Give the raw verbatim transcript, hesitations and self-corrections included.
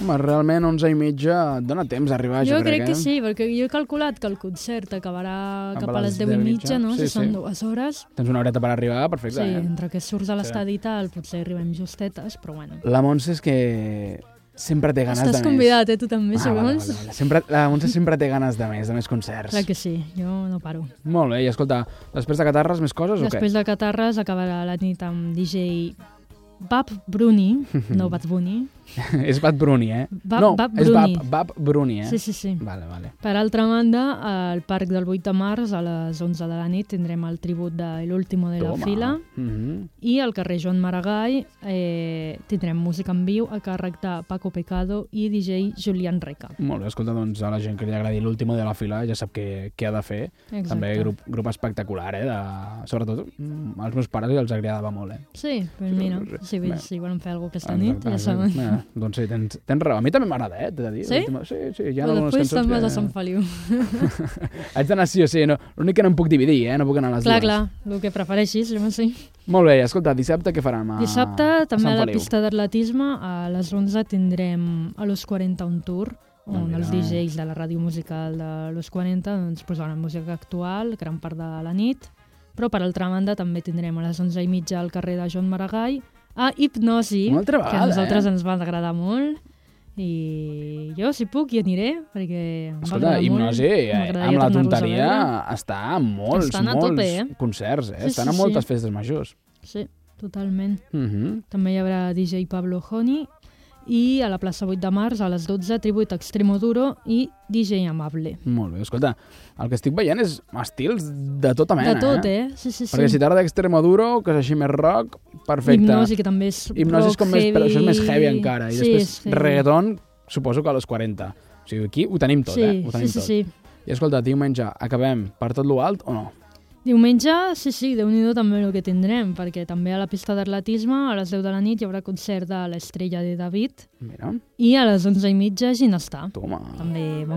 Home, realment onze i mitja et dona temps d'arribar, jo, jo crec, crec que sí, perquè jo he calculat que el concert acabarà cap a les deu i mitja, no? Sí, si són sí. dues hores. Tens una horeta per arribar, perfecte. Sí, eh? entre que surts de l'estadi Sí. i tal, potser arribem justetes, però bueno. La Montse és que sempre té ganes Estàs de més. convidat, eh, tu també, Ah, si vale, vols. vale, vale. Sempre, la Montse sempre té ganes de més, de més concerts. Clar que sí, jo no paro. Molt bé, i escolta, després de Catarres, més coses o què? Després de Catarres acabarà la nit amb D J Bab Bruni, no Bad Bunny. És Bad Bruni, eh? Bab, no, Bab és Bruni. Bab, Bab Bruni, eh? Sí, sí, sí. Vale, vale. Per altra banda, al Parc del vuit de març, a les onze de la nit, tindrem el tribut de L'último de la Toma. fila. Mm-hmm. I al carrer Joan Maragall eh, tindrem música en viu a càrrec de Paco Pecado i D J Julián Reca. Molt bé, escolta, doncs a la gent que li agradi l'último de la fila ja sap què, què ha de fer. Exacte. També grup, grup espectacular, eh? De, sobretot mm, als meus pares els agradava molt, eh? Sí, doncs mira, si, Bé. si volen fer alguna cosa aquesta Exacte, nit, ja exacte. saben. Bé, doncs sí, tens, tens raó. A mi també m'agrada, eh? T'he de dir. Sí? L'última- Sí, sí, hi ha Però algunes després cançons te'n vas que... a Sant Feliu. Haig d'anar sí o sí, no, l'únic que no em puc dividir, eh? No puc anar a les Clar, dues. clar, el que prefereixis, jo no sé. Molt bé, escolta, dissabte què farem? A, Dissabte, també Sant a la Feliu? pista d'atletisme, a les onze tindrem a Los quaranta un tour, Ah, on mira. els D Js de la ràdio musical de Los quaranta doncs, posaran música actual, gran part de la nit, però per altra banda també tindrem a les onze i mitja al carrer de Joan Maragall a Hipnosi, Una altra que vegada, a nosaltres eh? ens va agradar molt, i jo, si puc, hi aniré, perquè em va Escolta, agradar Hipnosi, molt. eh, M'agradaria amb la tornar-los a tonteria, veure. està en molts, Estan a molts tope, eh? concerts, eh? Sí, Estan sí, a moltes sí. festes majors. Sí, totalment. Mhm. També hi haurà D J Pablo Honey i a la plaça vuit de març a les dotze tribut a Extremoduro i D J Amable. Molt bé, escolta, el que estic veient és estils de tota mena, De tot, eh? Sí, sí, sí. Perquè si t'agrada Extremoduro, que és així més rock, perfecte. Hipnosi, que també és Hipnosi és rock com més, però això és més heavy heavy. encara. I Sí, després és heavy. reggaeton, suposo que a los quaranta. O sigui, aquí ho tenim tot, Sí, eh? Ho tenim sí, sí, tot. sí. I escolta, diumenge, acabem per tot lo alt o no? Diumenge, sí, sí, Déu-n'hi-do també el que tindrem, perquè també a la pista d'atletisme a les deu de la nit hi haurà concert de l'Estrella de David Mira, i a les onze i mitja Ginestar. toma. També